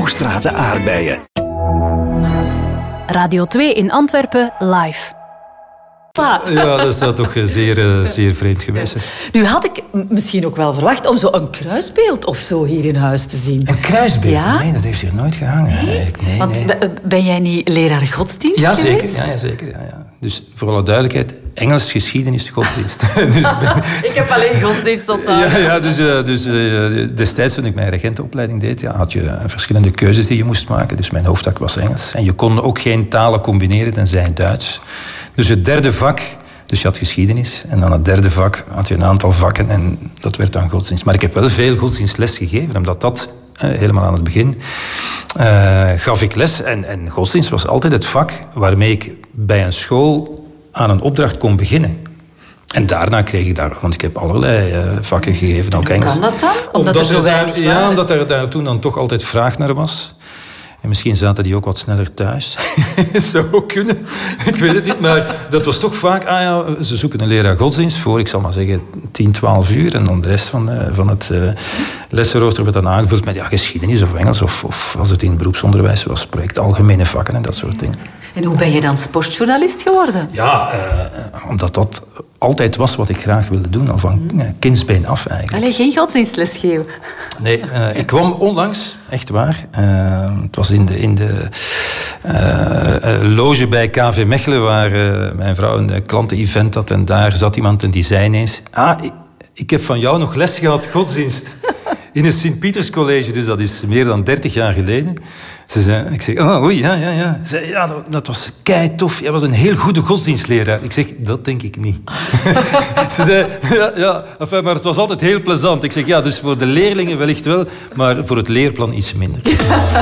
Hoogstraten aardbeien. Radio 2 in Antwerpen live. Ja, dat zou toch zeer vreemd geweest zijn. Nu had ik misschien ook wel verwacht om zo een kruisbeeld of zo hier in huis te zien. Een kruisbeeld? Ja? Nee, dat heeft hier nooit gehangen. Eigenlijk. Nee, Want ben jij niet leraar godsdienst ja, geweest? zeker. Ja, zeker. Ja. Dus voor alle duidelijkheid, Engels, geschiedenis, godsdienst. Ik heb alleen godsdienst onthouden. Dus destijds toen ik mijn regentenopleiding deed, had je verschillende keuzes die je moest maken. Dus mijn hoofdvak was Engels. En je kon ook geen talen combineren, tenzij Duits. Dus het derde vak, dus je had geschiedenis. En dan het derde vak had je een aantal vakken en dat werd dan godsdienst. Maar ik heb wel veel godsdienstles gegeven, omdat dat helemaal aan het begin gaf ik les. En godsdienst was altijd het vak waarmee ik bij een school aan een opdracht kon beginnen. En daarna kreeg ik daar, want ik heb allerlei vakken gegeven, ook Engels. Hoe kan dat dan? Omdat er zo weinig waren? Ja, omdat er daar toen dan toch altijd vraag naar was. En misschien zaten die ook wat sneller thuis. Zou ook kunnen. Ik weet het niet, maar dat was toch vaak... ze zoeken een leraar godsdienst voor, ik zal maar zeggen, 10, 12 uur. En dan de rest van het lessenrooster werd dan aangevuld met geschiedenis of Engels. Of als het in het beroepsonderwijs was, project algemene vakken en dat soort dingen. En hoe ben je dan sportjournalist geworden? Ja, omdat dat altijd was wat ik graag wilde doen. Al van kindsbeen af eigenlijk. Allee, geen godsdienstles geven? Nee, ik kwam onlangs, echt waar. Het was in de loge bij KV Mechelen, waar mijn vrouw een klanten-event had. En daar zat iemand en die zei ineens... ik heb van jou nog les gehad, godsdienst. In het Sint-Pieters-college, dus dat is meer dan 30 jaar geleden. Ze zei, ik zeg, oei, ja. Ze zei, dat was keitof. Jij was een heel goede godsdienstleraar. Ik zeg, dat denk ik niet. Ze zei, maar het was altijd heel plezant. Ik zeg, dus voor de leerlingen wellicht wel, maar voor het leerplan iets minder.